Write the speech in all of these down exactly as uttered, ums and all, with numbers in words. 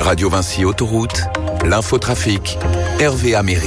Radio Vinci Autoroute, l'infotrafic, Hervé Améry.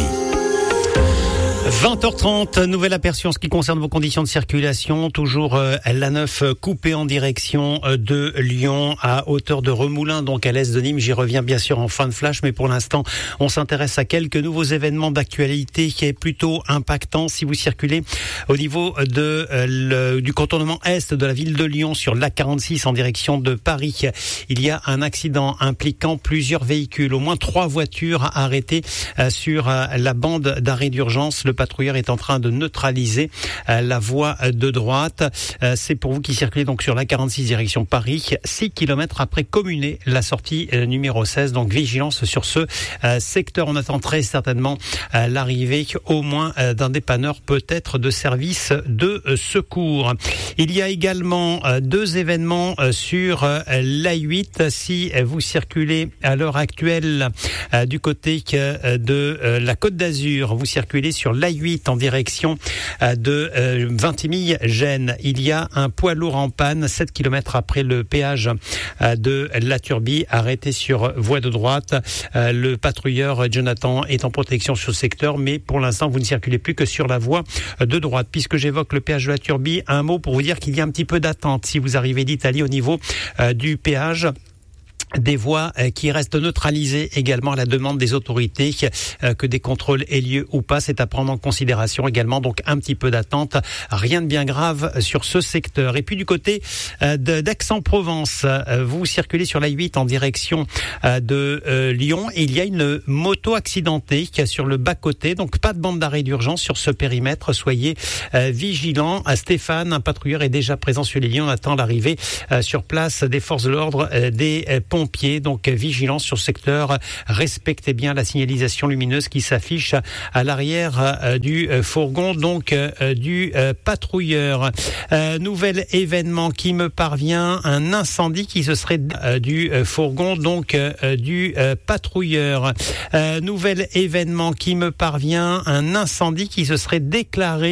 vingt heures trente, nouvel aperçu en ce qui concerne vos conditions de circulation. Toujours euh, l'A neuf coupée en direction euh, de Lyon à hauteur de Remoulins, donc à l'est de Nîmes. J'y reviens bien sûr en fin de flash, mais pour l'instant, on s'intéresse à quelques nouveaux événements d'actualité qui est plutôt impactant si vous circulez au niveau de euh, le, du contournement est de la ville de Lyon sur l'A quarante-six en direction de Paris. Il y a un accident impliquant plusieurs véhicules, au moins trois voitures arrêtées euh, sur euh, la bande d'arrêt d'urgence. Le patrouilleur est en train de neutraliser euh, la voie de droite. Euh, c'est pour vous qui circulez donc sur l'A quarante-six direction Paris, six kilomètres après Communé, la sortie euh, numéro seize. Donc vigilance sur ce euh, secteur. On attend très certainement euh, l'arrivée au moins euh, d'un dépanneur, peut-être de service de euh, secours. Il y a également euh, deux événements euh, sur euh, l'A huit. Si euh, vous circulez à l'heure actuelle euh, du côté euh, de euh, la Côte d'Azur, vous circulez sur l'A huit en direction de euh, Vintimille-Gênes. Il y a un poids lourd en panne, sept kilomètres après le péage euh, de La Turbie, arrêté sur voie de droite. Euh, le patrouilleur Jonathan est en protection sur ce secteur, mais pour l'instant, vous ne circulez plus que sur la voie de droite. Puisque j'évoque le péage de La Turbie, un mot pour vous dire qu'il y a un petit peu d'attente si vous arrivez d'Italie au niveau euh, du péage. Des voies qui restent neutralisées également à la demande des autorités, que des contrôles aient lieu ou pas, c'est à prendre en considération également, donc un petit peu d'attente, rien de bien grave sur ce secteur. Et puis du côté d'Aix-en-Provence, vous circulez sur l'A huit en direction de Lyon et il y a une moto accidentée qui est sur le bas-côté, donc pas de bande d'arrêt d'urgence sur ce périmètre, soyez vigilants. Stéphane, un patrouilleur, est déjà présent sur les lieux, on attend l'arrivée sur place des forces de l'ordre, des pompiers, donc vigilance sur ce secteur, respectez bien la signalisation lumineuse qui s'affiche à l'arrière euh, du euh, fourgon, donc euh, du euh, patrouilleur. Euh, nouvel événement qui me parvient, un incendie qui se serait euh, du euh, fourgon, donc euh, du euh, patrouilleur. Euh, nouvel événement qui me parvient, un incendie qui se serait déclaré